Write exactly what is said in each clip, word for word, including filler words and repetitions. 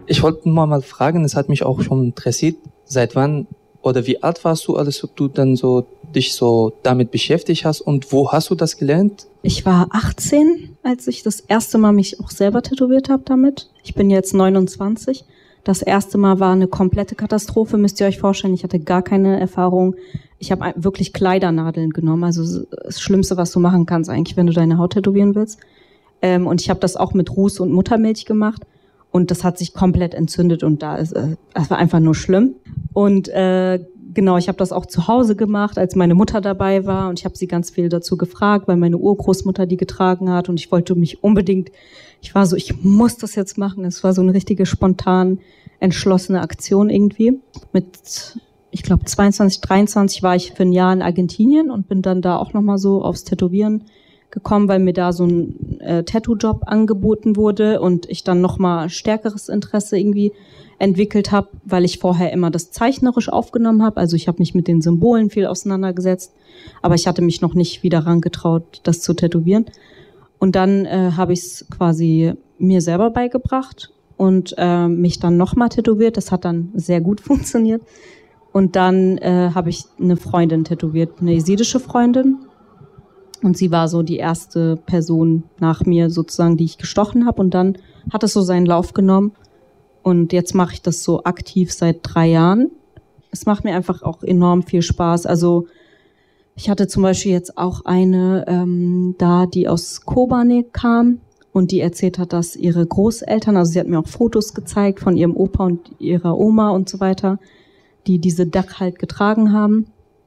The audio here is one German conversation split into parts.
Ich wollte nur mal fragen, es hat mich auch schon interessiert, seit wann oder wie alt warst du, als du dann so dich so damit beschäftigt hast und wo hast du das gelernt? Ich war achtzehn, als ich das erste Mal mich auch selber tätowiert habe damit. Ich bin jetzt neunundzwanzig. Das erste Mal war eine komplette Katastrophe, müsst ihr euch vorstellen. Ich hatte gar keine Erfahrung. Ich habe wirklich Kleidernadeln genommen, also das Schlimmste, was du machen kannst eigentlich, wenn du deine Haut tätowieren willst. Ähm, und ich habe das auch mit Ruß und Muttermilch gemacht und das hat sich komplett entzündet und da ist, äh, das war einfach nur schlimm. Und äh, genau, ich habe das auch zu Hause gemacht, als meine Mutter dabei war und ich habe sie ganz viel dazu gefragt, weil meine Urgroßmutter die getragen hat und ich wollte mich unbedingt, ich war so, ich muss das jetzt machen. Es war so eine richtige spontan entschlossene Aktion irgendwie. Mit, ich glaube, zweiundzwanzig, dreiundzwanzig war ich für ein Jahr in Argentinien und bin dann da auch nochmal so aufs Tätowieren gekommen, weil mir da so ein äh, Tattoo-Job angeboten wurde und ich dann nochmal stärkeres Interesse irgendwie entwickelt habe, weil ich vorher immer das zeichnerisch aufgenommen habe. Also ich habe mich mit den Symbolen viel auseinandergesetzt, aber ich hatte mich noch nicht wieder rangetraut, das zu tätowieren. Und dann äh, habe ich es quasi mir selber beigebracht und äh, mich dann nochmal tätowiert. Das hat dann sehr gut funktioniert. Und dann äh, habe ich eine Freundin tätowiert, eine jesidische Freundin. Und sie war so die erste Person nach mir sozusagen, die ich gestochen habe. Und dann hat es so seinen Lauf genommen. Und jetzt mache ich das so aktiv seit drei Jahren. Es macht mir einfach auch enorm viel Spaß. Also ich hatte zum Beispiel jetzt auch eine ähm, da, die aus Kobane kam und die erzählt hat, dass ihre Großeltern, also sie hat mir auch Fotos gezeigt von ihrem Opa und ihrer Oma und so weiter, die diese Dak halt getragen haben.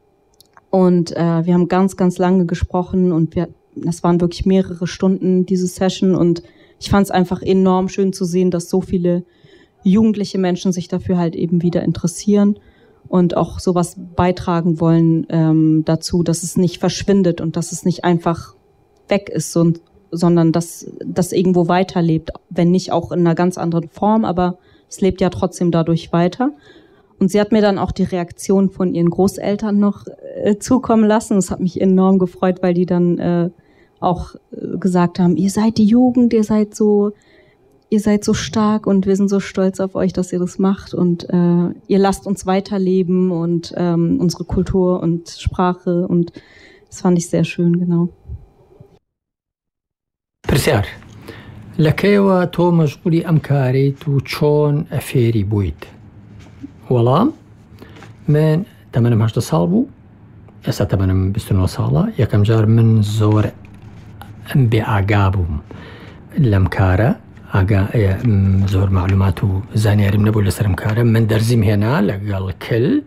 Und äh, wir haben ganz, ganz lange gesprochen und wir, das waren wirklich mehrere Stunden, diese Session. Und ich fand es einfach enorm schön zu sehen, dass so viele jugendliche Menschen sich dafür halt eben wieder interessieren und auch sowas beitragen wollen ähm, dazu, dass es nicht verschwindet und dass es nicht einfach weg ist, so, sondern dass das irgendwo weiterlebt, wenn nicht auch in einer ganz anderen Form, aber es lebt ja trotzdem dadurch weiter. Und sie hat mir dann auch die Reaktion von ihren Großeltern noch äh, zukommen lassen. Das hat mich enorm gefreut, weil die dann äh, auch äh, gesagt haben, ihr seid die Jugend, ihr seid so, ihr seid so stark und wir sind so stolz auf euch, dass ihr das macht und äh, ihr lasst uns weiterleben und ähm, unsere Kultur und Sprache und das fand ich sehr schön, genau. پرسیار لەکەیەوە تۆ مەشغولی ئەم کارەیت و چۆن ئەفێری بوویت؟ وەڵام من تەمەنم هەشدە ساڵ بوو، ئێستا تەمەنم بیست و نۆ ساڵە. یەکەم جار من زۆر بێئاگا بووم لەم کارە، زۆر معلومات و زانیاریم نەبوو لەسەرم کارە. من دەرزیم هێنا لەگەڵ کل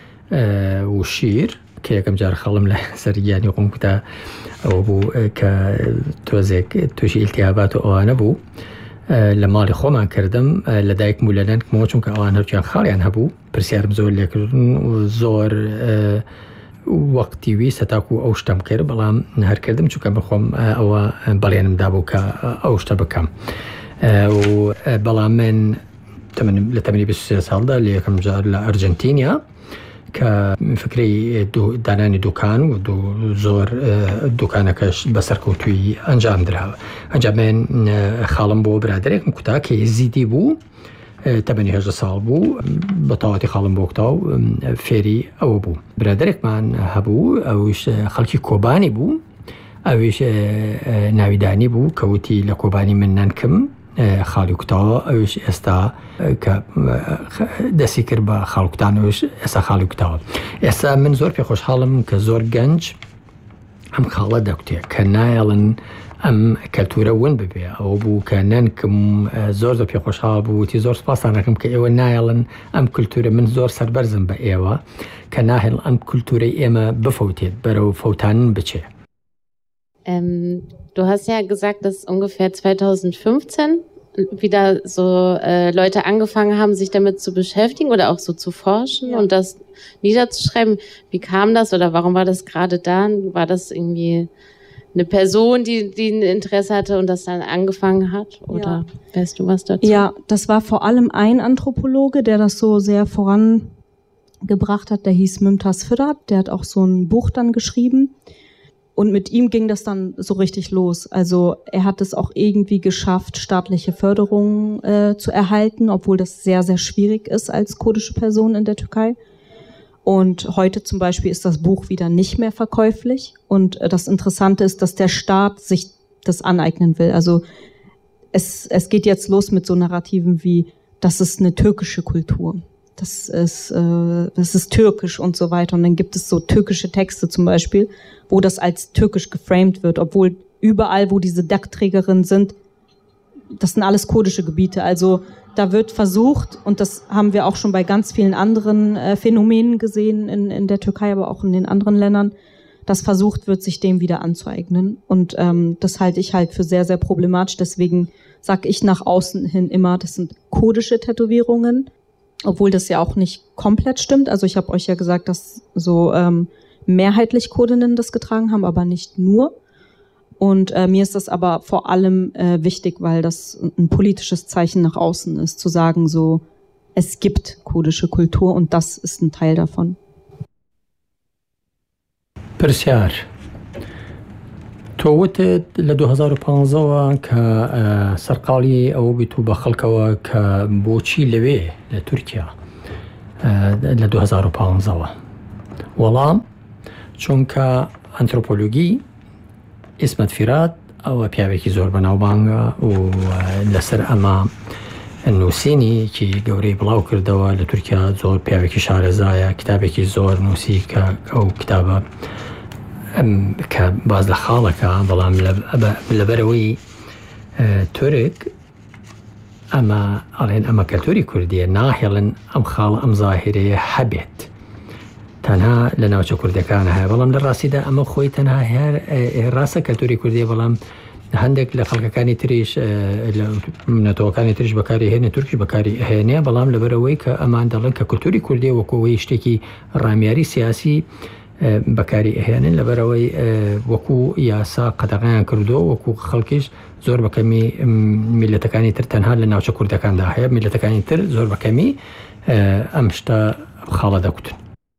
و شیر کە یەکەم جار خەڵم لە سەر گیانی خۆم کوتا ئەوە بوو کە تۆزێک تووشی ئیلتیهابات و ئەوانە بوو. لە ماڵی خۆمان کردم لە دایکم و لە نانکمەوە، چونکە ئەوان هەرچیان خاڵیان هەبوو، پرسیارم زۆر لێکردن و زۆر وەقتی ویستە تاکو ئەو شتەم کرد، بەڵام هەر کردم چونکە بخۆم ئەوە بەڵێنم دابوو کە ئەو شتە بکەم. و بەڵام من لە تەمەنی بیست و سێ ساڵدا لە یەکەم جار لە ئەرجنتینیا کە فکری دانانی دوکان و زۆر دوکانەکەش بەسەرکەوتووی ئەنجام درراوە. ئەنجام من خاڵم بۆ برادێکم کوتا کە یزیدی بوو، تەمەنی هەژدە ساڵ بوو، بە تەواوەتی خاڵم بۆ کوتا و فێری ئەوە بوو. برادێکمان هەبوو، ئەویش خەڵکی کۆبانی بوو، ئەویش ناویدانی بوو کەوتی لە کۆبانی من نانکم خاڵی کوتاوە، ئەویش ئێستا کە دەستی کرد بە خاڵکوتانەوەش ئێستا خاڵی کوتاوە. ئێستا من زۆر پێخۆشحاڵم کە زۆر گەنج ئەم خاڵە دەکوتێ کە نایەڵن ئەم کەلتورە ون ببێ. ئەوە بوو کە نانکم زۆر زۆر پێخۆشحاڵ بوو، تی زۆر سوپاسان دەکەم کە ئێوە نایەڵن ئەم کولتورە، من زۆر سەربەرزم بە ئێوە کە ناهێڵ ئەم کولتورەی ئێمە بفەوتێت، بەرەو فەوتانن بچێ. Ähm, du hast ja gesagt, dass ungefähr zweitausendfünfzehn wieder so äh, Leute angefangen haben, sich damit zu beschäftigen oder auch so zu forschen, ja, und das niederzuschreiben. Wie kam das oder warum war das gerade da? War das irgendwie eine Person, die, die ein Interesse hatte und das dann angefangen hat? Oder ja, weißt du was dazu? Ja, das war vor allem ein Anthropologe, der das so sehr vorangebracht hat. Der hieß Mümtaz Firat. Der hat auch so ein Buch dann geschrieben. Und mit ihm ging das dann so richtig los. Also er hat es auch irgendwie geschafft, staatliche Förderung äh, zu erhalten, obwohl das sehr, sehr schwierig ist als kurdische Person in der Türkei. Und heute zum Beispiel ist das Buch wieder nicht mehr verkäuflich. Und äh, das Interessante ist, dass der Staat sich das aneignen will. Also es, es geht jetzt los mit so Narrativen wie, das ist eine türkische Kultur. Das ist, äh, das ist türkisch und so weiter. Und dann gibt es so türkische Texte zum Beispiel, wo das als türkisch geframed wird, obwohl überall, wo diese Dackträgerinnen sind, das sind alles kurdische Gebiete. Also da wird versucht, und das haben wir auch schon bei ganz vielen anderen äh, Phänomenen gesehen in, in der Türkei, aber auch in den anderen Ländern, dass versucht wird, sich dem wieder anzueignen. Und ähm, das halte ich halt für sehr, sehr problematisch. Deswegen sage ich nach außen hin immer, das sind kurdische Tätowierungen, obwohl das ja auch nicht komplett stimmt. Also ich habe euch ja gesagt, dass so ähm, mehrheitlich Kurdinnen das getragen haben, aber nicht nur. Und äh, mir ist das aber vor allem äh, wichtig, weil das ein politisches Zeichen nach außen ist, zu sagen so, es gibt kurdische Kultur und das ist ein Teil davon. پرسیار تووتت لە دوو هەزار و پانزەوە کە سەرقاڵی ئەوە بیت و بە خەڵکەوە کە بۆچی لەوێ لە تورکیا لە دوو هەزار و پانزەوە وەڵام چونکە ئەنترۆپۆلۆگی ئیسمەت فیرات ئەوە پیاوێکی زۆر بەناوبانگە و لەسەر ئەمە نووسینی کی گەورەی بڵاو کردەوە لە تورکیا زۆر پیاوێکی شارەزایە کتابێکی زۆر نووسی کە ئەو کتابە کە باز لە خاڵەکە بەڵام لەبەرەوەی تورک ئەمە ئەڵێن ئەمە کەلتوری کوردیە ناهێڵن ئەم خاڵە ئەم زاهرەیە هەبێت تەنها لە ناوچە کوردەکانە هەیە بەڵام لە ڕاستیدا ئەمە خۆی تەنها ڕاستە کەلتوری کوردیە بەڵام هەندێک لە خەڵکەکانی تریش نەتەوەکانی تریش بەکاری هێنێ تورکی بەکاری هێنێ بەڵام لەبەرەوەی کە ئەمان دەڵێن کە کەلتوری کوردیە وەکوەوەی شتێکی ڕامیاری سیاسی بەکاری هێنن لەبەرەوەی وەکو یاسا قەدەغەیان کردو وەکو خەڵکیش زۆر بەکەمی میلەتەکانی تر تەنها لە ناوچە کوردەکاندا هەیە میلەتەکانی تر زۆر بەکەمی ئەم شتە خاڵە دەکوتن.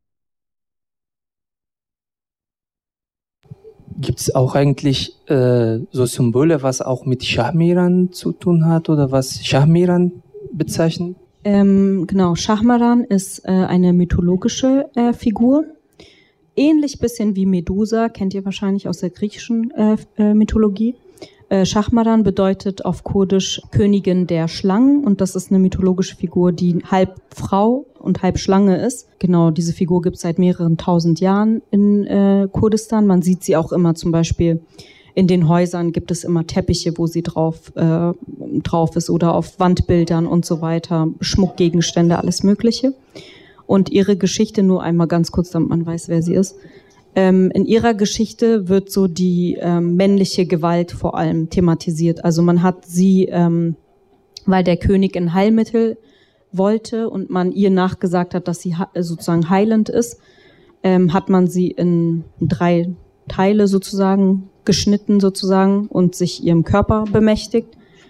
Gibt es auch eigentlich äh, so Symbole, was auch mit Schahmeran zu tun hat oder was Schahmeran bezeichnet? Ähm, genau, Schahmaran ist äh, eine mythologische äh, Figur. Ähnlich bisschen wie Medusa, kennt ihr wahrscheinlich aus der griechischen äh, äh, Mythologie. Äh, Schahmaran bedeutet auf Kurdisch Königin der Schlangen und das ist eine mythologische Figur, die halb Frau und halb Schlange ist. Genau, diese Figur gibt es seit mehreren tausend Jahren in äh, Kurdistan. Man sieht sie auch immer zum Beispiel in den Häusern gibt es immer Teppiche, wo sie drauf, äh, drauf ist oder auf Wandbildern und so weiter, Schmuckgegenstände, alles Mögliche. Und ihre Geschichte, nur einmal ganz kurz, damit man weiß, wer sie ist. Ähm, in ihrer Geschichte wird so die ähm, männliche Gewalt vor allem thematisiert. Also man hat sie, ähm, weil der König ein Heilmittel wollte und man ihr nachgesagt hat, dass sie sozusagen heilend ist, ähm, hat man sie in drei Teile sozusagen geschnitten sozusagen und sich ihrem Körper bemächtigt.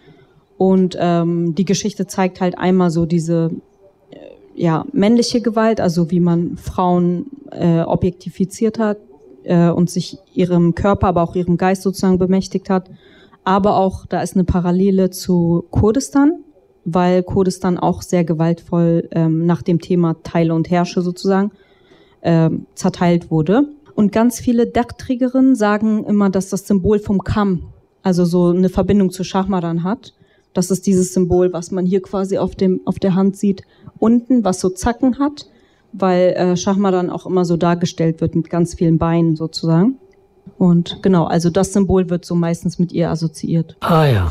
Und ähm, die Geschichte zeigt halt einmal so diese äh, ja, männliche Gewalt, also wie man Frauen äh, objektifiziert hat äh, und sich ihrem Körper, aber auch ihrem Geist sozusagen bemächtigt hat. Aber auch, da ist eine Parallele zu Kurdistan, weil Kurdistan auch sehr gewaltvoll ähm, nach dem Thema Teile und Herrsche sozusagen ähm, zerteilt wurde. Und ganz viele Dackträgerinnen sagen immer, dass das Symbol vom Kamm, also so eine Verbindung zu Schahmaran hat. Das ist dieses Symbol, was man hier quasi auf dem auf der Hand sieht, unten, was so Zacken hat, weil äh, Schahmaran auch immer so dargestellt wird mit ganz vielen Beinen sozusagen. Und genau, also das Symbol wird so meistens mit ihr assoziiert. Ah ja,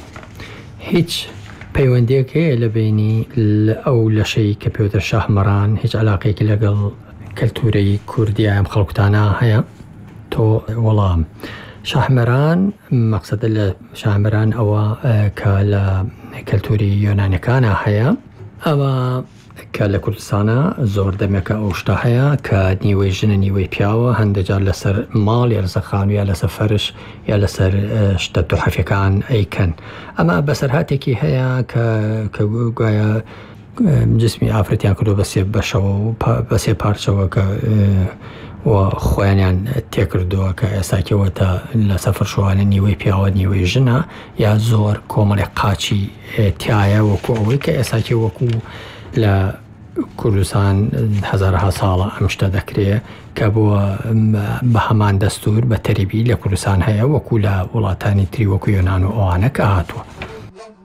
هیچ پەیوەندێک هەیە لە بینی ئەو لەشەی کە پێوتە شاهمەران هیچ علاقەیەکی لەگەڵ کەلتورەی کوردیە ئەم خەڵکوتانە هەیە تۆ وەڵام شاهمەران مەقسەدە لە شاهمەران ئەوە کە لە کەلتوری یۆنانیەکانە هەیە ئەوە کە لە کوردستانە زۆر دەمێکە ئەو شتە هەیە کە نیوەی ژنە نیوەی پیاوە هەندێجار لەسەر ماڵ یا لەسەر خانوو یا لەسەر فەرش یا لەسەر شتە تۆحەفیەکان ئەیکەن ئەمە بەسەرهاتێکی هەیە کە گوایە جسمی ئافرەتیان کردو بەسێ بەشەوە و بەسێ پارچەوە کە و خۆیانیان تێکردووە کە ئێستاکەوەتە لە سەفرشوانە نیوەی پیاوە نیوەی ژنە یا زۆر کۆمەڵی قاچی تایە وەکو ئەوەی کە ئێستاکە وەکو لە کوردستان هەزارها ساڵە ئەم شتە دەکرێت کە بووە بە هەمان دەستور بە تەریبی لە کوردستان هەیە وەکو لە وڵاتانی تری وەکو یۆناان و ئەوانە کە هاتووە.